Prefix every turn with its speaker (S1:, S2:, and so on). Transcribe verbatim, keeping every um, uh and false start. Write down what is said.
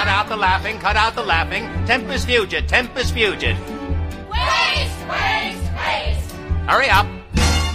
S1: Cut out the laughing, cut out the laughing. Tempus fugit, tempus fugit.
S2: Waste, waste, waste.
S1: Hurry up.